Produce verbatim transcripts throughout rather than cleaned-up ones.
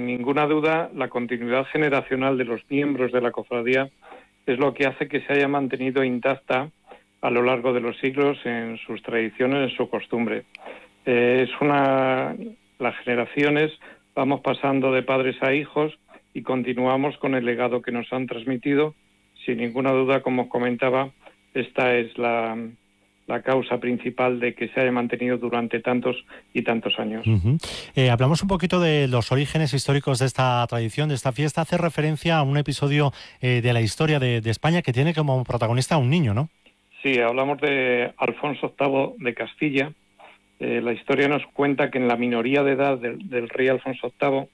sin ninguna duda, la continuidad generacional de los miembros de la cofradía es lo que hace que se haya mantenido intacta a lo largo de los siglos en sus tradiciones, en su costumbre. Eh, es una... Las generaciones vamos pasando de padres a hijos y continuamos con el legado que nos han transmitido. Sin ninguna duda, como os comentaba, esta es la... la causa principal de que se haya mantenido durante tantos y tantos años. Uh-huh. Eh, hablamos un poquito de los orígenes históricos de esta tradición, de esta fiesta. Hace referencia a un episodio eh, de la historia de, de España que tiene como protagonista a un niño, ¿no? Sí, hablamos de Alfonso octavo de Castilla. Eh, la historia nos cuenta que en la minoría de edad del, del rey Alfonso octavo,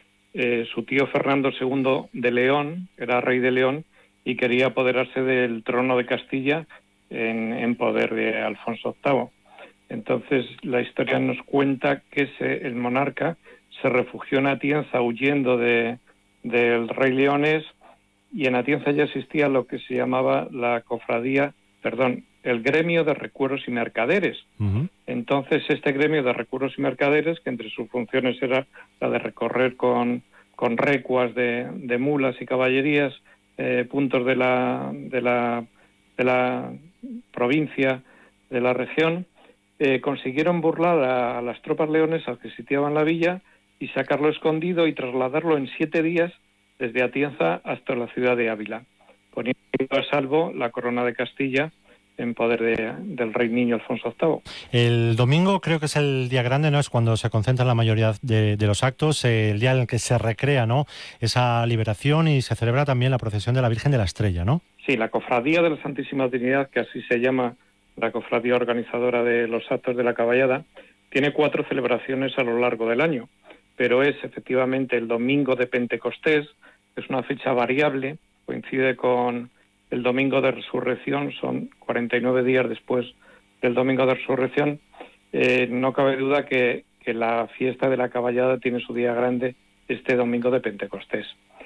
eh, su tío Fernando segundo de León, era rey de León, y quería apoderarse del trono de Castilla en, en poder de Alfonso octavo. Entonces la historia nos cuenta que se, el monarca se refugió en Atienza huyendo de, del rey leonés, y en Atienza ya existía lo que se llamaba la cofradía, perdón, el gremio de recueros y mercaderes. Uh-huh. Entonces este gremio de recueros y mercaderes, que entre sus funciones era la de recorrer con, con recuas de, de mulas y caballerías eh, puntos de la, de la, de la provincia, de la región, eh, consiguieron burlar a, a las tropas leonesas que sitiaban la villa y sacarlo escondido y trasladarlo en siete días desde Atienza hasta la ciudad de Ávila, poniendo a salvo la corona de Castilla en poder de, del rey niño Alfonso octavo. El domingo creo que es el día grande, ¿no? Es cuando se concentran la mayoría de, de los actos, eh, el día en el que se recrea, ¿no?, esa liberación, y se celebra también la procesión de la Virgen de la Estrella, ¿no? Sí, la Cofradía de la Santísima Trinidad, que así se llama la cofradía organizadora de los actos de la caballada, tiene cuatro celebraciones a lo largo del año, pero es efectivamente el domingo de Pentecostés, que es una fecha variable, coincide con el domingo de Resurrección, son cuarenta y nueve días después del domingo de Resurrección. Eh, no cabe duda que, que la fiesta de la caballada tiene su día grande este domingo de Pentecostés.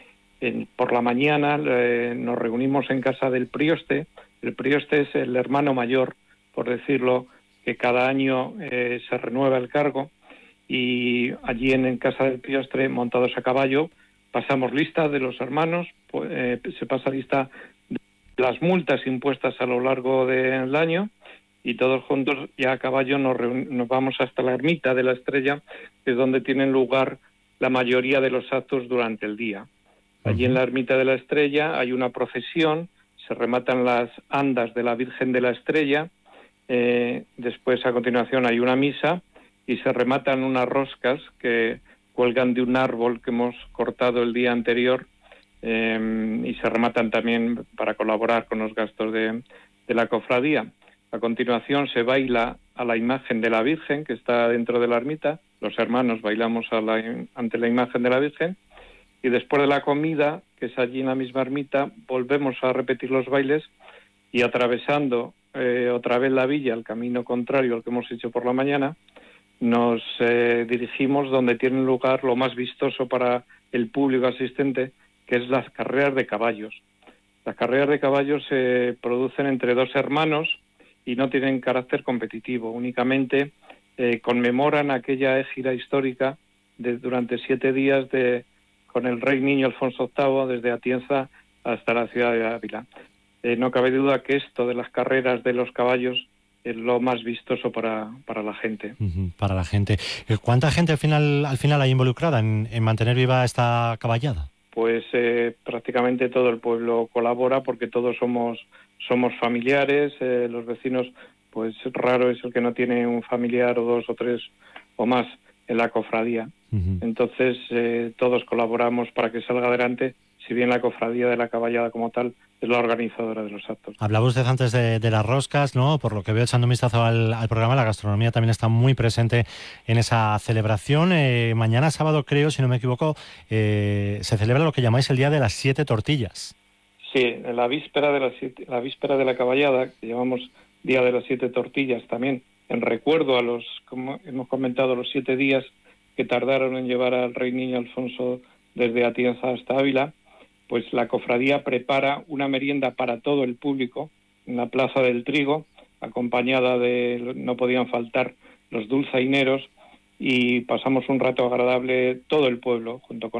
En, por la mañana eh, nos reunimos en casa del prioste. El prioste es el hermano mayor, por decirlo, que cada año eh, se renueva el cargo, y allí en, en casa del prioste, montados a caballo, pasamos lista de los hermanos, pues, eh, se pasa lista de las multas impuestas a lo largo del año, y todos juntos ya a caballo nos, reun- nos vamos hasta la ermita de la Estrella, que es donde tienen lugar la mayoría de los actos durante el día. Allí en la ermita de la Estrella hay una procesión, se rematan las andas de la Virgen de la Estrella, eh, después a continuación hay una misa y se rematan unas roscas que cuelgan de un árbol que hemos cortado el día anterior, eh, y se rematan también para colaborar con los gastos de, de la cofradía. A continuación se baila a la imagen de la Virgen que está dentro de la ermita, los hermanos bailamos a la, ante la imagen de la Virgen, y después de la comida, que es allí en la misma ermita, volvemos a repetir los bailes, y atravesando eh, otra vez la villa, el camino contrario al que hemos hecho por la mañana, nos eh, dirigimos donde tiene lugar lo más vistoso para el público asistente, que es las carreras de caballos. Las carreras de caballos se producen entre dos hermanos y no tienen carácter competitivo, únicamente eh, conmemoran aquella égida histórica de, durante siete días de, con el rey niño Alfonso octavo desde Atienza hasta la ciudad de Ávila. Eh, no cabe duda que esto de las carreras de los caballos es lo más vistoso para, para la gente. Uh-huh, para la gente. ¿Cuánta gente al final, al final hay involucrada en, en mantener viva esta caballada? Pues eh, prácticamente todo el pueblo colabora, porque todos somos somos familiares, eh, los vecinos, pues raro es el que no tiene un familiar o dos o tres o más en la cofradía. Uh-huh. Entonces eh, todos colaboramos para que salga adelante, si bien la cofradía de la caballada como tal es la organizadora de los actos. Hablaba usted antes de, de las roscas, ¿no? Por lo que veo echando un vistazo al, al programa, la gastronomía también está muy presente en esa celebración. Eh, mañana sábado, creo, si no me equivoco, eh, se celebra lo que llamáis el Día de las Siete Tortillas. Sí, en la víspera de la, siete, la víspera de la caballada, que llamamos Día de las Siete Tortillas también, en recuerdo a los, como hemos comentado, los siete días que tardaron en llevar al rey niño Alfonso desde Atienza hasta Ávila, pues la cofradía prepara una merienda para todo el público en la Plaza del Trigo, acompañada de, no podían faltar, los dulzaineros, y pasamos un rato agradable todo el pueblo, junto con